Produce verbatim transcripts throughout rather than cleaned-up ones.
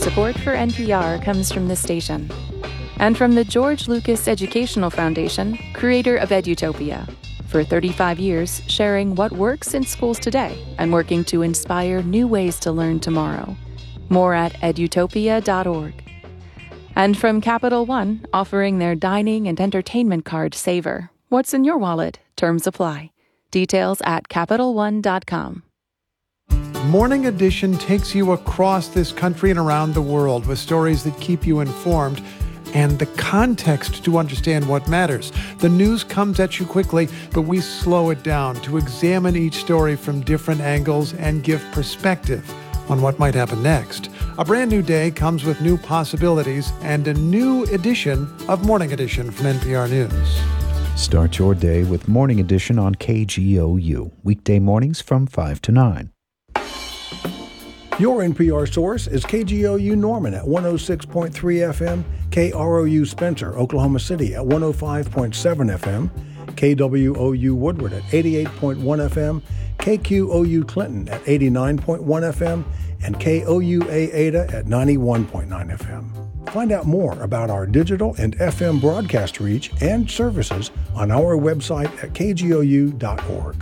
Support for N P R comes from this station and from the George Lucas Educational Foundation, creator of Edutopia. For thirty-five years, sharing what works in schools today and working to inspire new ways to learn tomorrow. More at edutopia dot org. And from Capital One, offering their dining and entertainment card Savor. What's in your wallet? Terms apply. Details at capital one dot com. Morning Edition takes you across this country and around the world with stories that keep you informed and the context to understand what matters. The news comes at you quickly, but we slow it down to examine each story from different angles and give perspective on what might happen next. A brand new day comes with new possibilities and a new edition of Morning Edition from N P R News. Start your day with Morning Edition on K G O U, weekday mornings from five to nine. Your N P R source is K G O U Norman at one oh six point three F M, K R O U Spencer, Oklahoma City at one oh five point seven F M, K W O U Woodward at eighty-eight point one F M, K Q O U Clinton at eighty-nine point one F M, and K O U A Ada at ninety-one point nine F M. Find out more about our digital and F M broadcast reach and services on our website at K G O U dot org.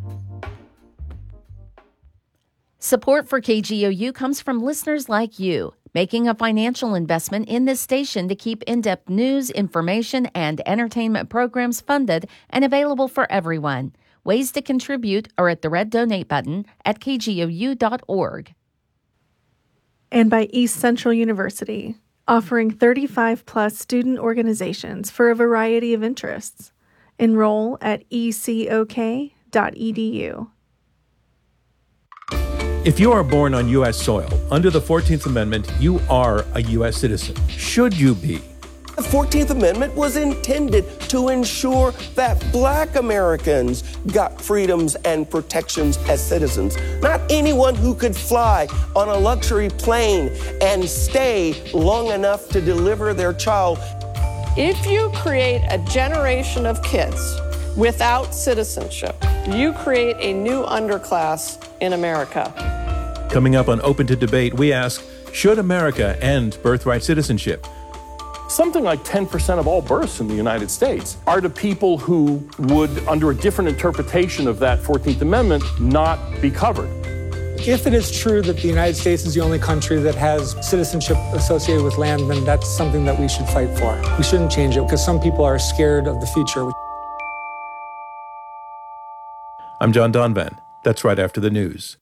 Support for K G O U comes from listeners like you, making a financial investment in this station to keep in-depth news, information, and entertainment programs funded and available for everyone. Ways to contribute are at the red donate button at K G O U dot org. And by East Central University, offering thirty-five plus student organizations for a variety of interests. Enroll at e c o k dot e d u. If you are born on U S soil, under the fourteenth Amendment, you are a U S citizen. Should you be? The fourteenth Amendment was intended to ensure that Black Americans got freedoms and protections as citizens. Not anyone who could fly on a luxury plane and stay long enough to deliver their child. If you create a generation of kids without citizenship, you create a new underclass in America. Coming up on Open to Debate, we ask, should America end birthright citizenship? Something like ten percent of all births in the United States are to people who would, under a different interpretation of that fourteenth Amendment, not be covered. If it is true that the United States is the only country that has citizenship associated with land, then that's something that we should fight for. We shouldn't change it because some people are scared of the future. I'm John Donvan. That's right after the news.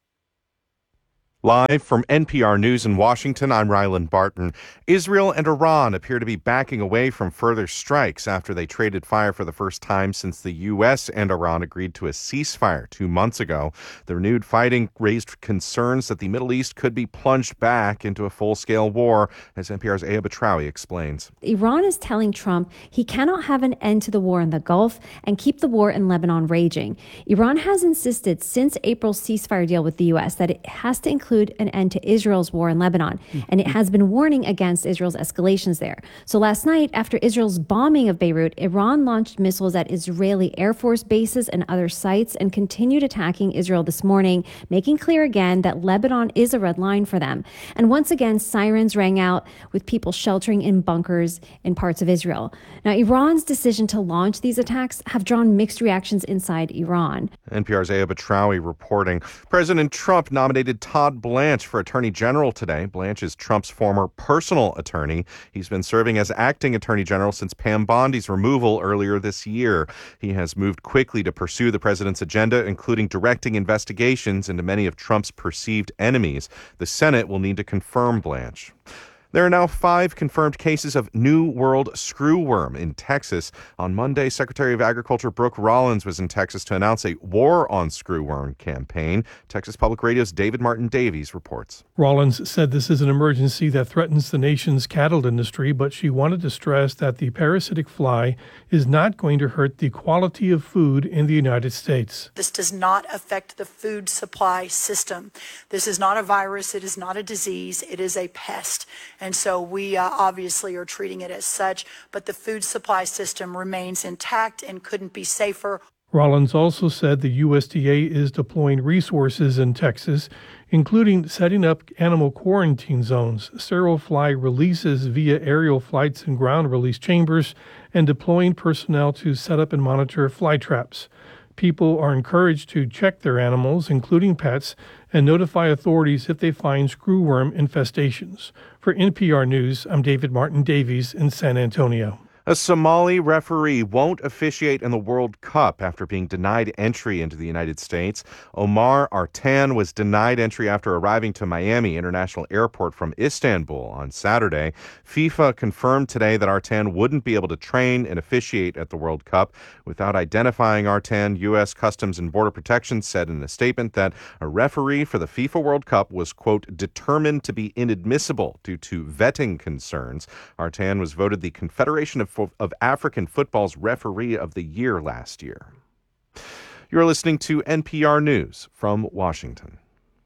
Live from N P R News in Washington, I'm Ryland Barton. Israel and Iran appear to be backing away from further strikes after they traded fire for the first time since the U S and Iran agreed to a ceasefire two months ago. The renewed fighting raised concerns that the Middle East could be plunged back into a full-scale war, as N P R's Aya Batrawi explains. Iran is telling Trump he cannot have an end to the war in the Gulf and keep the war in Lebanon raging. Iran has insisted since April's ceasefire deal with the U S that it has to include an end to Israel's war in Lebanon, and it has been warning against Israel's escalations there. So last night, after Israel's bombing of Beirut, Iran launched missiles at Israeli Air Force bases and other sites and continued attacking Israel this morning, making clear again that Lebanon is a red line for them. And once again, sirens rang out with people sheltering in bunkers in parts of Israel. Now, Iran's decision to launch these attacks have drawn mixed reactions inside Iran. N P R's Aya Batrawi reporting. President Trump nominated Todd Blanche for Attorney General today. Blanche is Trump's former personal attorney. He's been serving as acting Attorney General since Pam Bondi's removal earlier this year. He has moved quickly to pursue the president's agenda, including directing investigations into many of Trump's perceived enemies. The Senate will need to confirm Blanche. There are now five confirmed cases of New World screwworm in Texas. On Monday, Secretary of Agriculture Brooke Rollins was in Texas to announce a War on Screwworm campaign. Texas Public Radio's David Martin Davies reports. Rollins said this is an emergency that threatens the nation's cattle industry, but she wanted to stress that the parasitic fly is not going to hurt the quality of food in the United States. This does not affect the food supply system. This is not a virus. It is not a disease. It is a pest. And so we uh, obviously are treating it as such, but the food supply system remains intact and couldn't be safer. Rollins also said the U S D A is deploying resources in Texas, including setting up animal quarantine zones, sterile fly releases via aerial flights and ground release chambers, and deploying personnel to set up and monitor fly traps. People are encouraged to check their animals, including pets, and notify authorities if they find screwworm infestations. For N P R News, I'm David Martin Davies in San Antonio. A Somali referee won't officiate in the World Cup after being denied entry into the United States. Omar Artan was denied entry after arriving to Miami International Airport from Istanbul on Saturday. FIFA confirmed today that Artan wouldn't be able to train and officiate at the World Cup. Without identifying Artan, U S Customs and Border Protection said in a statement that a referee for the FIFA World Cup was, quote, determined to be inadmissible due to vetting concerns. Artan was voted the Confederation of of African Football's Referee of the Year last year. You're listening to N P R News from Washington.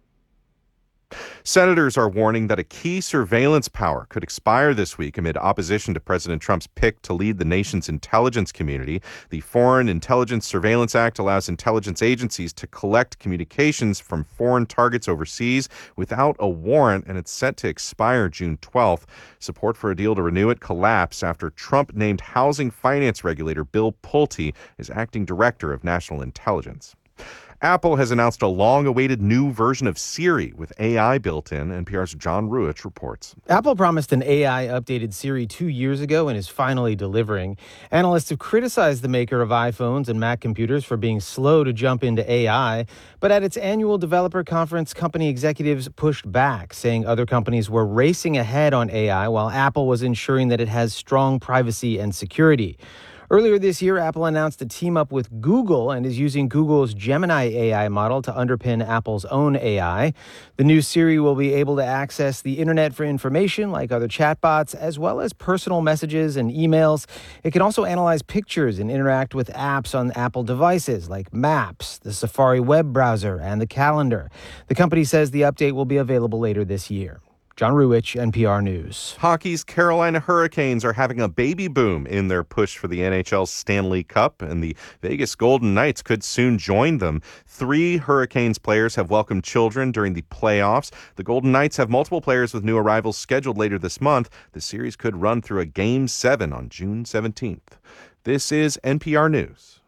Senators are warning that a key surveillance power could expire this week amid opposition to President Trump's pick to lead the nation's intelligence community. The Foreign Intelligence Surveillance Act allows intelligence agencies to collect communications from foreign targets overseas without a warrant, and it's set to expire June twelfth. Support for a deal to renew it collapsed after Trump named housing finance regulator Bill Pulte as acting director of national intelligence. Apple has announced a long-awaited new version of Siri with A I built in. N P R's John Ruich reports. Apple promised an A I-updated Siri two years ago and is finally delivering. Analysts have criticized the maker of iPhones and Mac computers for being slow to jump into A I, but at its annual developer conference, company executives pushed back, saying other companies were racing ahead on A I while Apple was ensuring that it has strong privacy and security. Earlier this year, Apple announced a team-up with Google and is using Google's Gemini A I model to underpin Apple's own A I. The new Siri will be able to access the internet for information like other chatbots, as well as personal messages and emails. It can also analyze pictures and interact with apps on Apple devices like Maps, the Safari web browser, and the calendar. The company says the update will be available later this year. John Ruich, N P R News. Hockey's Carolina Hurricanes are having a baby boom in their push for the N H L Stanley Cup, and the Vegas Golden Knights could soon join them. Three Hurricanes players have welcomed children during the playoffs. The Golden Knights have multiple players with new arrivals scheduled later this month. The series could run through a Game seven on June seventeenth. This is N P R News.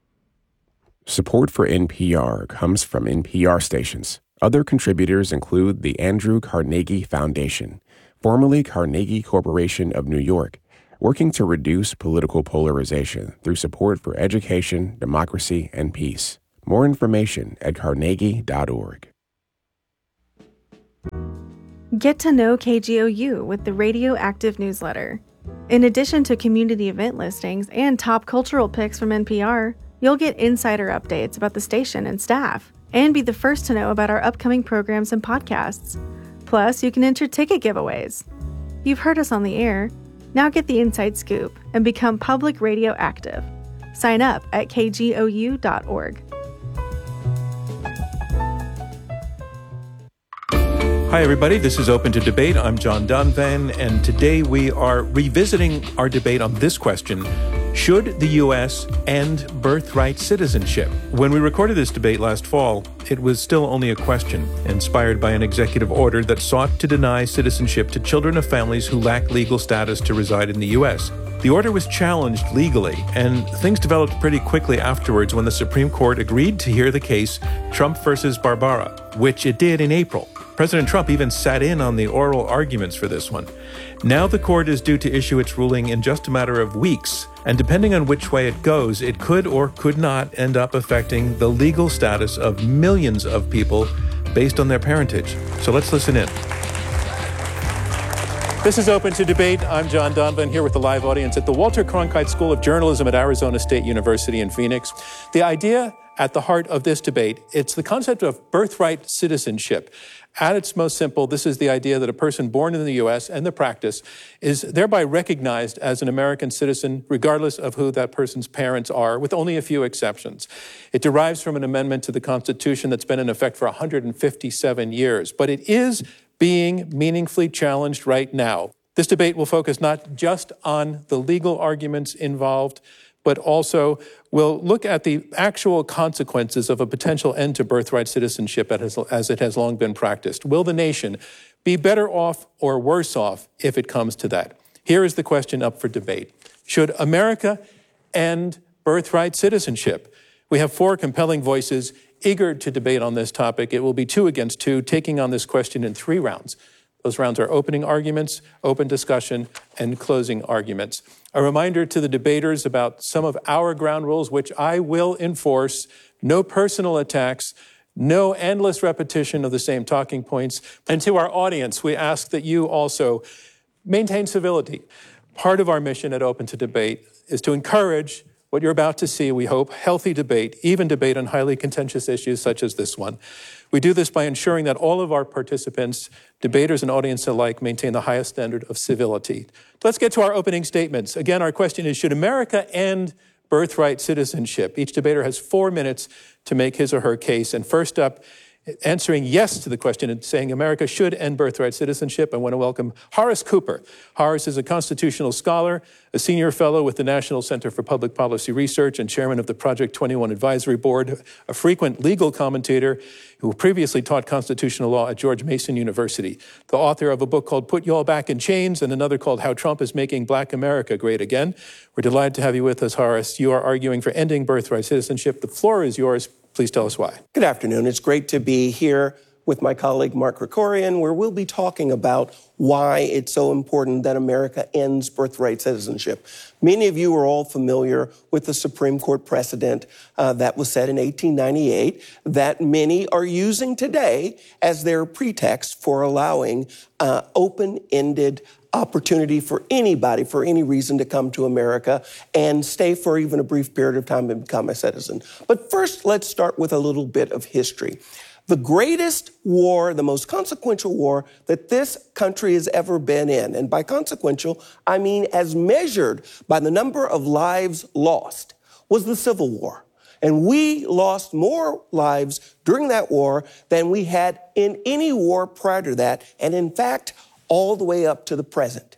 Support for N P R comes from N P R stations. Other contributors include the Andrew Carnegie Foundation, formerly Carnegie Corporation of New York, working to reduce political polarization through support for education, democracy, and peace. More information at carnegie dot org. Get to know K G O U with the Radioactive newsletter. In addition to community event listings and top cultural picks from N P R, you'll get insider updates about the station and staff, and be the first to know about our upcoming programs and podcasts. Plus, you can enter ticket giveaways. You've heard us on the air. Now get the inside scoop and become public radio active. Sign up at k g o u dot org. Hi, everybody. This is Open to Debate. I'm John Donvan, and today we are revisiting our debate on this question: should the U S end birthright citizenship? When we recorded this debate last fall, it was still only a question, inspired by an executive order that sought to deny citizenship to children of families who lack legal status to reside in the U S. The order was challenged legally, and things developed pretty quickly afterwards when the Supreme Court agreed to hear the case Trump versus Barbara, which it did in April. President Trump even sat in on the oral arguments for this one. Now the court is due to issue its ruling in just a matter of weeks, and depending on which way it goes, it could or could not end up affecting the legal status of millions of people based on their parentage. So let's listen in. This is Open to Debate. I'm John Donvan, here with the live audience at the Walter Cronkite School of Journalism at Arizona State University in Phoenix. The idea at the heart of this debate, it's the concept of birthright citizenship. At its most simple, this is the idea that a person born in the U S and the practice is thereby recognized as an American citizen, regardless of who that person's parents are, with only a few exceptions. It derives from an amendment to the Constitution that's been in effect for one hundred fifty-seven years, but it is being meaningfully challenged right now. This debate will focus not just on the legal arguments involved, but also will look at the actual consequences of a potential end to birthright citizenship as it has long been practiced. Will the nation be better off or worse off if it comes to that? Here is the question up for debate. Should America end birthright citizenship? We have four compelling voices eager to debate on this topic. It will be two against two, taking on this question in three rounds. Those rounds are opening arguments, open discussion, and closing arguments. A reminder to the debaters about some of our ground rules, which I will enforce: no personal attacks, no endless repetition of the same talking points. And to our audience, we ask that you also maintain civility. Part of our mission at Open to Debate is to encourage what you're about to see, we hope, healthy debate, even debate on highly contentious issues such as this one. We do this by ensuring that all of our participants, debaters and audience alike, maintain the highest standard of civility. Let's get to our opening statements. Again, our question is, should America end birthright citizenship? Each debater has four minutes to make his or her case. And first up, answering yes to the question and saying America should end birthright citizenship, I want to welcome Horace Cooper. Horace is a constitutional scholar, a senior fellow with the National Center for Public Policy Research and chairman of the Project twenty-one Advisory Board, a frequent legal commentator who previously taught constitutional law at George Mason University, the author of a book called Put Y'all Back in Chains and another called How Trump is Making Black America Great Again. We're delighted to have you with us, Horace. You are arguing for ending birthright citizenship. The floor is yours. Please tell us why. Good afternoon. It's great to be here with my colleague Mark Krikorian, where we'll be talking about why it's so important that America ends birthright citizenship. Many of you are all familiar with the Supreme Court precedent uh, that was set in eighteen ninety-eight that many are using today as their pretext for allowing uh, open-ended opportunity for anybody, for any reason, to come to America and stay for even a brief period of time and become a citizen. But first, let's start with a little bit of history. The greatest war, the most consequential war that this country has ever been in, and by consequential, I mean as measured by the number of lives lost, was the Civil War. And we lost more lives during that war than we had in any war prior to that, and in fact, all the way up to the present.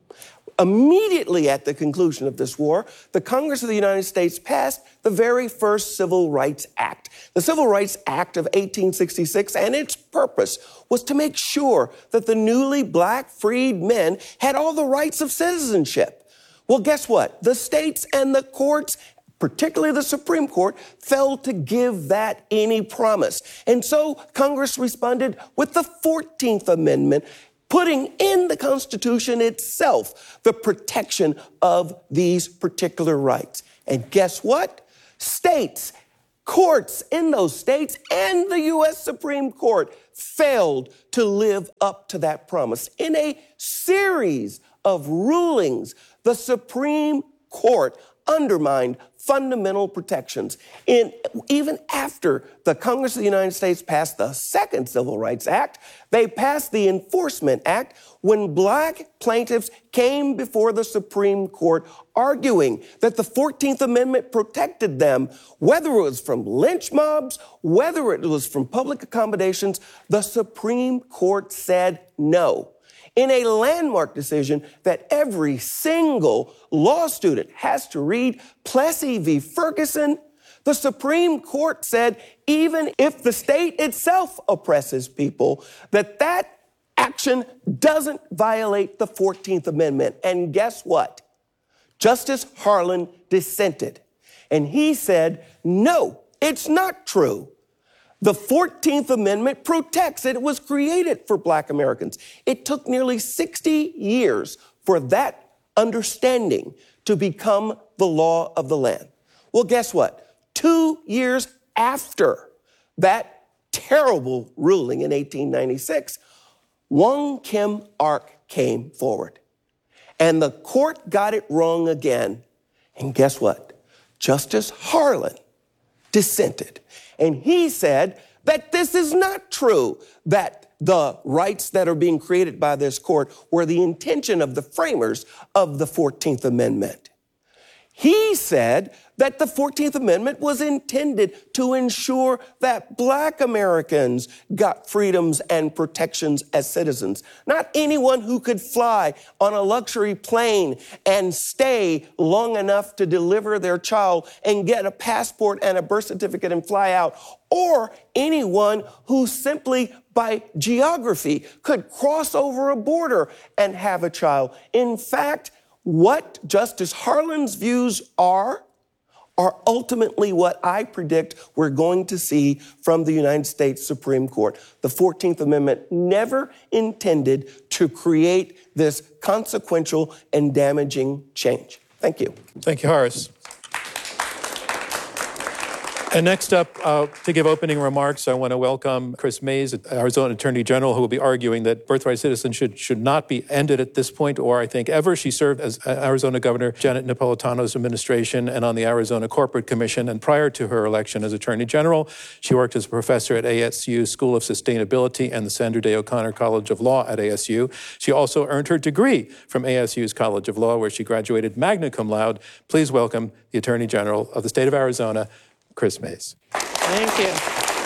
Immediately at the conclusion of this war, the Congress of the United States passed the very first Civil Rights Act. The Civil Rights Act of eighteen sixty-six, and its purpose was to make sure that the newly black freed men had all the rights of citizenship. Well, guess what? The states and the courts, particularly the Supreme Court, failed to give that any promise. And so Congress responded with the fourteenth Amendment, putting in the Constitution itself the protection of these particular rights. And guess what? States, courts in those states, and the U S Supreme Court failed to live up to that promise. In a series of rulings, the Supreme Court undermined fundamental protections. In, even after the Congress of the United States passed the second Civil Rights Act, they passed the Enforcement Act when black plaintiffs came before the Supreme Court arguing that the fourteenth Amendment protected them, whether it was from lynch mobs, whether it was from public accommodations. The Supreme Court said no. In a landmark decision that every single law student has to read, Plessy v. Ferguson, the Supreme Court said even if the state itself oppresses people, that that action doesn't violate the fourteenth Amendment. And guess what? Justice Harlan dissented, and he said, no, it's not true. The fourteenth Amendment protects it. It was created for black Americans. It took nearly sixty years for that understanding to become the law of the land. Well, guess what? Two years after that terrible ruling in eighteen ninety-six, Wong Kim Ark came forward. And the court got it wrong again. And guess what? Justice Harlan dissented. And he said that this is not true, that the rights that are being created by this court were the intention of the framers of the fourteenth Amendment. He said that the fourteenth Amendment was intended to ensure that black Americans got freedoms and protections as citizens. Not anyone who could fly on a luxury plane and stay long enough to deliver their child and get a passport and a birth certificate and fly out, or anyone who simply by geography could cross over a border and have a child. In fact, what Justice Harlan's views are, are ultimately what I predict we're going to see from the United States Supreme Court. The fourteenth Amendment never intended to create this consequential and damaging change. Thank you. Thank you, Horace. And next up, uh, to give opening remarks, I want to welcome Chris Mayes, Arizona Attorney General, who will be arguing that birthright citizenship should, should not be ended at this point, or I think ever. She served as Arizona Governor Janet Napolitano's administration and on the Arizona Corporate Commission. And prior to her election as Attorney General, she worked as a professor at A S U School of Sustainability and the Sandra Day O'Connor College of Law at A S U. She also earned her degree from A S U's College of Law, where she graduated magna cum laude. Please welcome the Attorney General of the state of Arizona, Chris Mayes. Thank you.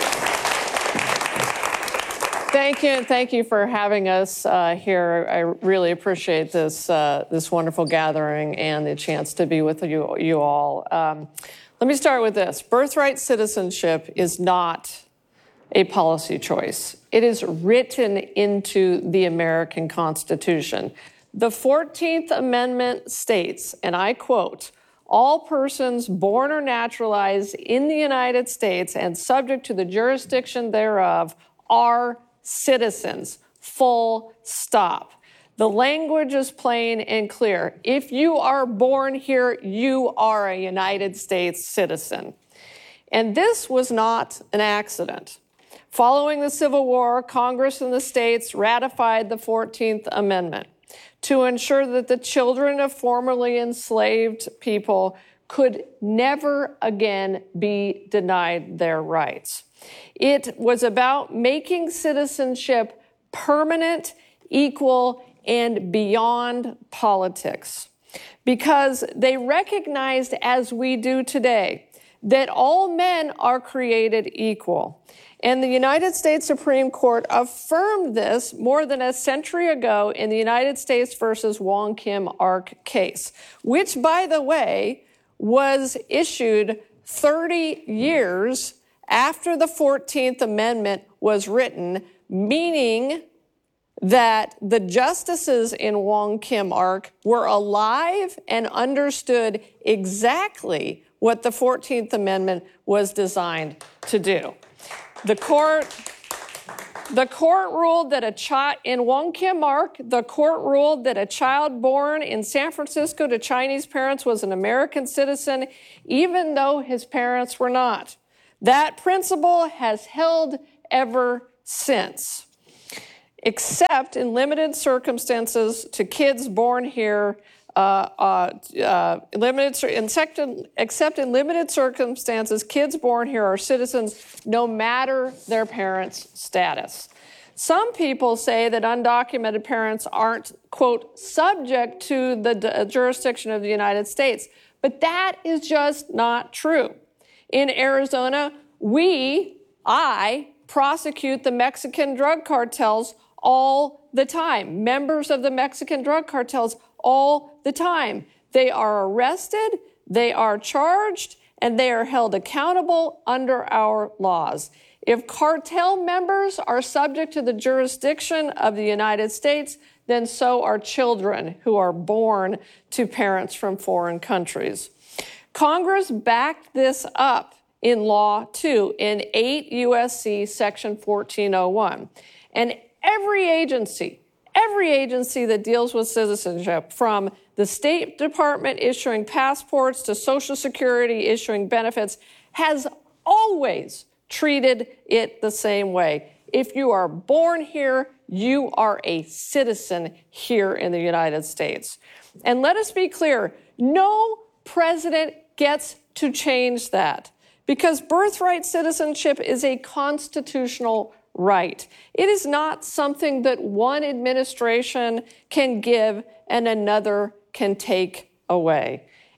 Thank you, and thank you for having us uh, here. I really appreciate this uh, this wonderful gathering and the chance to be with you, you all. Um, let me start with this. Birthright citizenship is not a policy choice. It is written into the American Constitution. The fourteenth Amendment states, and I quote, "All persons born or naturalized in the United States and subject to the jurisdiction thereof are citizens," full stop. The language is plain and clear. If you are born here, you are a United States citizen. And this was not an accident. Following the Civil War, Congress and the states ratified the fourteenth Amendment to ensure that the children of formerly enslaved people could never again be denied their rights. It was about making citizenship permanent, equal, and beyond politics, because they recognized, as we do today, that all men are created equal. And the United States Supreme Court affirmed this more than a century ago in the United States versus Wong Kim Ark case, which, by the way, was issued thirty years after the fourteenth Amendment was written, meaning that the justices in Wong Kim Ark were alive and understood exactly what the fourteenth Amendment was designed to do. The court, the court ruled that a child in Wong Kim Ark, the court ruled that a child born in San Francisco to Chinese parents was an American citizen, even though his parents were not. That principle has held ever since, except in limited circumstances to kids born here. Uh, uh, uh, limited, except in, except in limited circumstances, kids born here are citizens no matter their parents' status. Some people say that undocumented parents aren't, quote, subject to the d- jurisdiction of the United States, but that is just not true. In Arizona, we, I, prosecute the Mexican drug cartels all the time, members of the Mexican drug cartels all the time. They are arrested, they are charged, and they are held accountable under our laws. If cartel members are subject to the jurisdiction of the United States, then so are children who are born to parents from foreign countries. Congress backed this up in law, too, in eight U S C Section fourteen oh one. And every agency, every agency that deals with citizenship, from the State Department issuing passports to Social Security issuing benefits, has always treated it the same way. If you are born here, you are a citizen here in the United States. And let us be clear, no president gets to change that, because birthright citizenship is a constitutional right. It is not something that one administration can give and another can take away.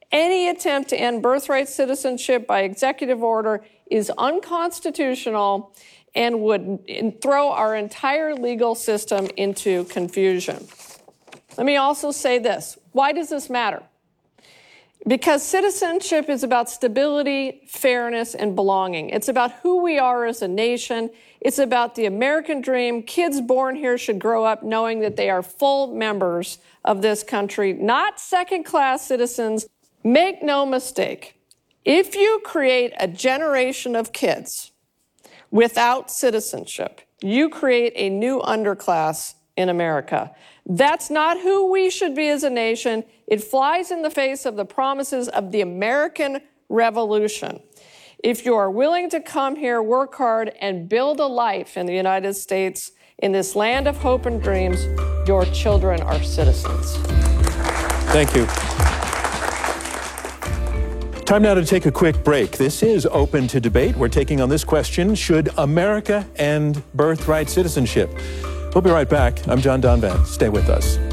Any attempt to end birthright citizenship by executive order is unconstitutional and would throw our entire legal system into confusion. Let me also say this. Why does this matter? Because citizenship is about stability, fairness, and belonging. It's about who we are as a nation. It's about the American dream. Kids born here should grow up knowing that they are full members of this country, not second-class citizens. Make no mistake, if you create a generation of kids without citizenship, you create a new underclass in America. That's not who we should be as a nation. It flies in the face of the promises of the American Revolution. If you are willing to come here, work hard, and build a life in the United States, in this land of hope and dreams, your children are citizens. Thank you. Time now to take a quick break. This is Open to Debate. We're taking on this question: should America end birthright citizenship? We'll be right back. I'm John Donvan. Stay with us.